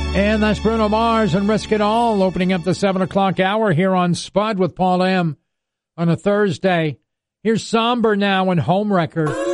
And that's Bruno Mars and Risk It All opening up the 7 o'clock hour here on Spud with Paul M. on a Thursday. Here's Somber now and Homewrecker.